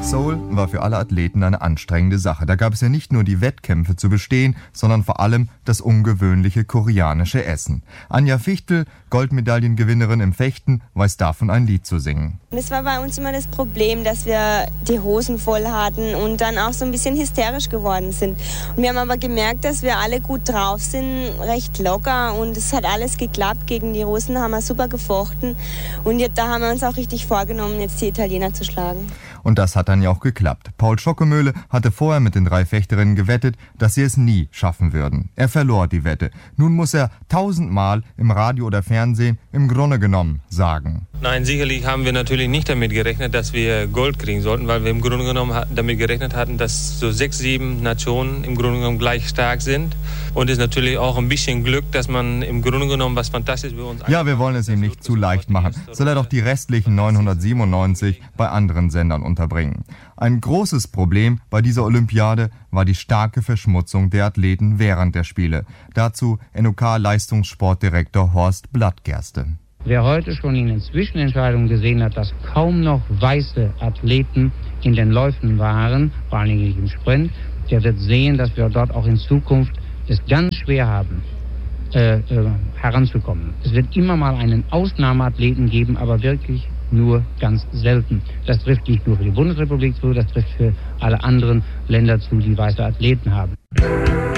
Seoul war für alle Athleten eine anstrengende Sache. Da gab es ja nicht nur die Wettkämpfe zu bestehen, sondern vor allem das ungewöhnliche koreanische Essen. Anja Fichtel, Goldmedaillengewinnerin im Fechten, weiß davon ein Lied zu singen. Das war bei uns immer das Problem, dass wir die Hosen voll hatten und dann auch so ein bisschen hysterisch geworden sind. Und wir haben aber gemerkt, dass wir alle gut drauf sind, recht locker, und es hat alles geklappt. Gegen die Russen haben wir super gefochten und da haben wir uns auch richtig vorgenommen, jetzt die Italiener zu schlagen. Und das hat dann ja auch geklappt. Paul Schockemöhle hatte vorher mit den 3 Fechterinnen gewettet, dass sie es nie schaffen würden. Er verlor die Wette. Nun muss er 1000-mal im Radio oder Fernsehen im Grunde genommen sagen. Nein, sicherlich haben wir natürlich nicht damit gerechnet, dass wir Gold kriegen sollten, weil wir im Grunde genommen damit gerechnet hatten, dass so 6, 7 Nationen im Grunde genommen gleich stark sind. Und es ist natürlich auch ein bisschen Glück, dass man im Grunde genommen was Fantastisches für uns... Ja, wir wollen es ihm nicht zu leicht machen. Soll er doch die restlichen 997 bei anderen Sendern unterbringen. Ein großes Problem bei dieser Olympiade war die starke Verschmutzung der Athleten während der Spiele. Dazu NOK-Leistungssportdirektor Horst Blattgerste. Wer heute schon in den Zwischenentscheidungen gesehen hat, dass kaum noch weiße Athleten in den Läufen waren, vor allem nicht im Sprint, der wird sehen, dass wir dort auch in Zukunft es ganz schwer haben, heranzukommen. Es wird immer mal einen Ausnahmeathleten geben, aber wirklich nur ganz selten. Das trifft nicht nur für die Bundesrepublik zu, das trifft für alle anderen Länder zu, die weiße Athleten haben.